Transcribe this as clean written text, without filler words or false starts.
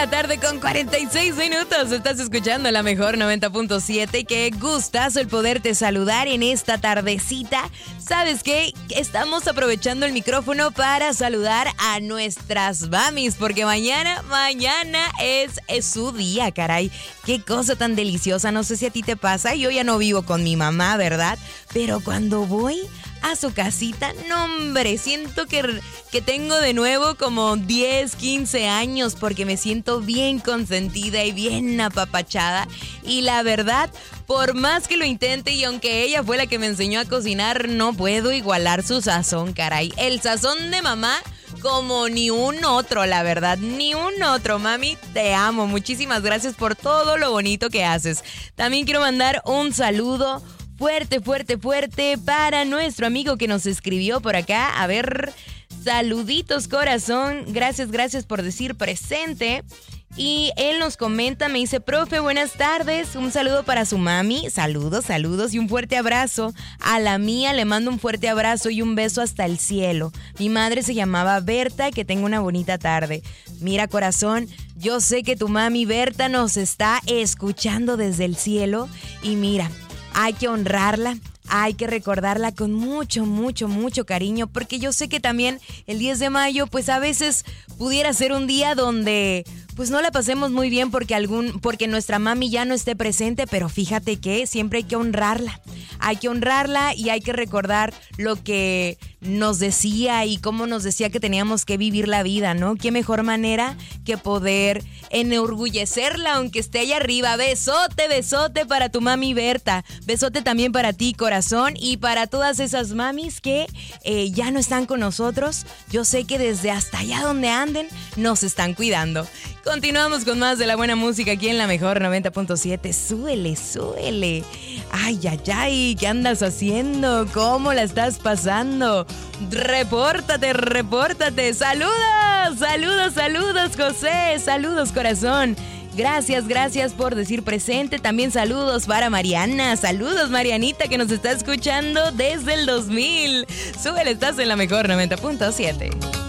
la tarde con 46 minutos. Estás escuchando la mejor 90.7 y qué gustazo el poderte saludar en esta tardecita. ¿Sabes qué? Estamos aprovechando el micrófono para saludar a nuestras mamis porque mañana es su día, caray. Qué cosa tan deliciosa. No sé si a ti te pasa. Yo ya no vivo con mi mamá, ¿verdad? Pero cuando voy a su casita, no hombre, siento que tengo de nuevo como 10, 15 años porque me siento bien consentida y bien apapachada. Y la verdad, por más que lo intente y aunque ella fue la que me enseñó a cocinar, no puedo igualar su sazón, caray. El sazón de mamá como ni un otro, la verdad, ni un otro. Mami, te amo. Muchísimas gracias por todo lo bonito que haces. También quiero mandar un saludo fuerte para nuestro amigo que nos escribió por acá. A ver, saluditos, corazón. Gracias por decir presente. Y él nos comenta, me dice, profe, buenas tardes, un saludo para su mami, saludos y un fuerte abrazo. A la mía le mando un fuerte abrazo y un beso hasta el cielo. Mi madre se llamaba Berta, que tenga una bonita tarde. Mira, corazón, yo sé que tu mami Berta nos está escuchando desde el cielo y mira, hay que honrarla. Hay que recordarla con mucho cariño, porque yo sé que también el 10 de mayo, pues a veces pudiera ser un día donde pues no la pasemos muy bien porque nuestra mami ya no esté presente, pero fíjate que siempre hay que honrarla. Hay que honrarla y hay que recordar lo que nos decía y cómo nos decía que teníamos que vivir la vida, ¿no? Qué mejor manera que poder enorgullecerla aunque esté allá arriba. Besote para tu mami Berta. Besote también para ti, corazón, y para todas esas mamis que ya no están con nosotros. Yo sé que desde hasta allá donde anden nos están cuidando. Continuamos con más de la buena música aquí en la mejor 90.7. Súbele. Ay, ¿qué andas haciendo? ¿Cómo la estás pasando? Repórtate. Saludos, José. Saludos, corazón. Gracias por decir presente. También saludos para Mariana. Saludos, Marianita, que nos está escuchando desde el 2000. Súbele, estás en la mejor 90.7.